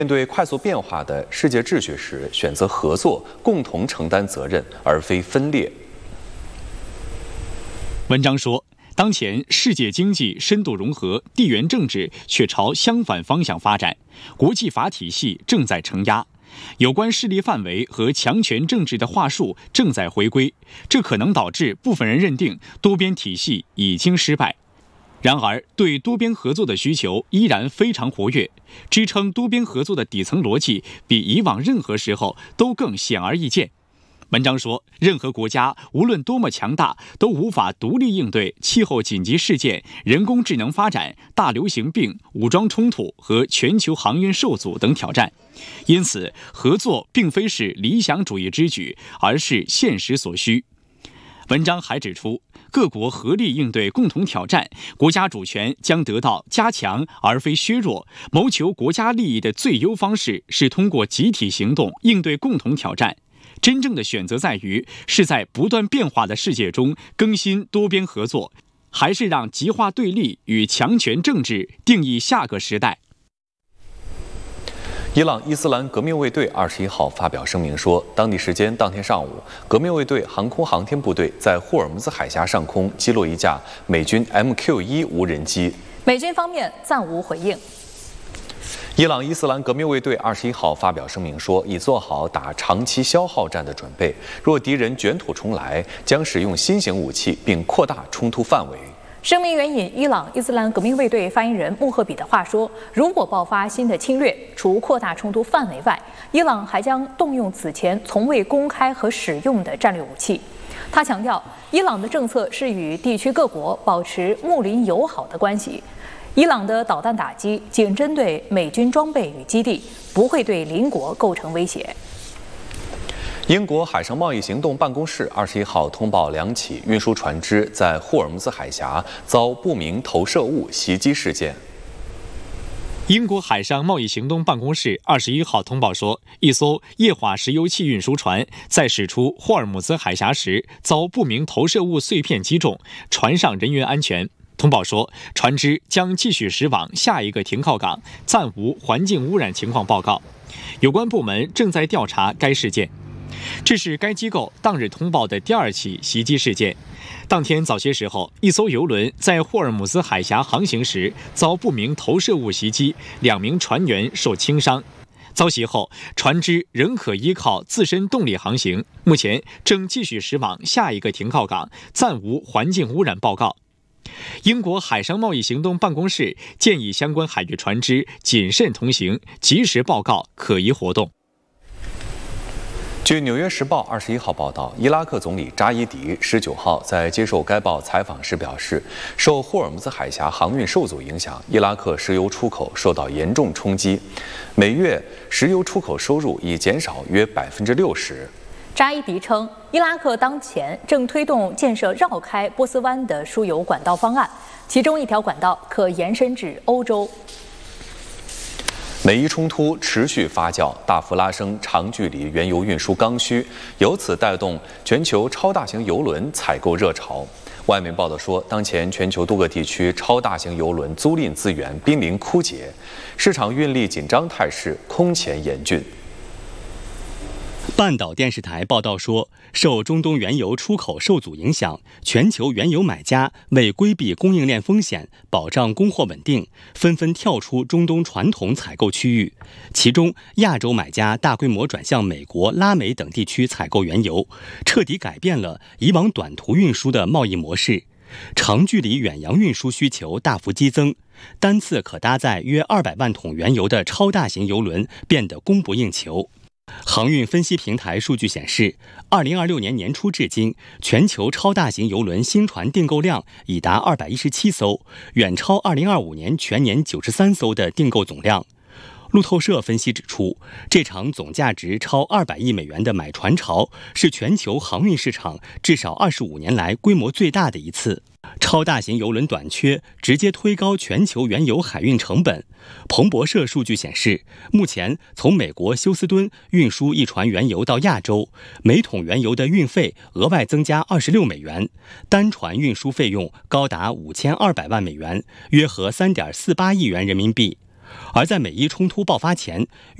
面对快速变化的世界秩序时，选择合作，共同承担责任，而非分裂。 文章说，当前世界经济深度融合，地缘政治却朝相反方向发展，国际法体系正在承压，有关势力范围和强权政治的话术正在回归，这可能导致部分人认定多边体系已经失败。然而，对多边合作的需求依然非常活跃，支撑多边合作的底层逻辑比以往任何时候都更显而易见。文章说，任何国家无论多么强大，都无法独立应对气候紧急事件、人工智能发展、大流行病、武装冲突和全球航运受阻等挑战。因此，合作并非是理想主义之举，而是现实所需。文章还指出，各国合力应对共同挑战，国家主权将得到加强而非削弱。谋求国家利益的最优方式是通过集体行动应对共同挑战。真正的选择在于，是在不断变化的世界中更新多边合作，还是让极化对立与强权政治定义下个时代。 伊朗伊斯兰革命卫队21号发表声明说，当地时间当天上午，革命卫队航空航天部队在霍尔木兹海峡上空击落一架美军 MQ-1无人机。 美军方面暂无回应。 伊朗伊斯兰革命卫队21号发表声明说，已做好打长期消耗战的准备，若敌人卷土重来，将使用新型武器并扩大冲突范围。 声明援引伊朗伊斯兰革命卫队发言人穆赫比的话说，如果爆发新的侵略，除扩大冲突范围外，伊朗还将动用此前从未公开和使用的战略武器。他强调，伊朗的政策是与地区各国保持睦邻友好的关系。伊朗的导弹打击仅针对美军装备与基地，不会对邻国构成威胁。 英国海上贸易行动办公室21号通报2起运输船只在霍尔木兹海峡遭不明投射物袭击事件。 英国海上贸易行动办公室21号通报说，一艘液化石油气运输船在驶出霍尔木兹海峡时遭不明投射物碎片击中，船上人员安全。通报说，船只将继续驶往下一个停靠港，暂无环境污染情况报告。有关部门正在调查该事件。这是该机构当日通报的第2起袭击事件。当天早些时候，一艘邮轮在霍尔木兹海峡航行时遭不明投射物袭击，2名船员受轻伤。遭袭后，船只仍可依靠自身动力航行，目前正继续驶往下一个停靠港，暂无环境污染报告。英国海上贸易行动办公室建议相关海域船只谨慎同行，及时报告可疑活动。 据《纽约时报》21号报道，伊拉克总理扎伊迪19号在接受该报采访时表示，受霍尔木兹海峡航运受阻影响，伊拉克石油出口受到严重冲击，每月石油出口收入已减少约60%。 扎伊迪称，伊拉克当前正推动建设绕开波斯湾的输油管道方案，其中一条管道可延伸至欧洲。 美伊冲突持续发酵，大幅拉升长距离原油运输刚需，由此带动全球超大型油轮采购热潮。外媒报道说，当前全球多个地区超大型油轮租赁资源濒临枯竭，市场运力紧张态势空前严峻。 半岛电视台报道说，受中东原油出口受阻影响，全球原油买家为规避供应链风险，保障供货稳定，纷纷跳出中东传统采购区域。其中，亚洲买家大规模转向美国、拉美等地区采购原油，彻底改变了以往短途运输的贸易模式。长距离远洋运输需求大幅激增，单次可搭载约200万桶原油的超大型油轮变得供不应求。航运分析平台数据显示，2026年年初至今，全球超大型邮轮新船订购量已达217艘，远超2025年全年93艘的订购总量。路透社分析指出，这场总价值超200亿美元的买船潮是全球航运市场至少25年来规模最大的一次。超大型邮轮短缺直接推高全球原油海运成本。彭博社数据显示，目前从美国休斯敦运输一船原油到亚洲，每桶原油的运费额外增加26美元，单船运输费用高达5200万美元，约合3.48亿元人民币。 而在美伊冲突爆发前，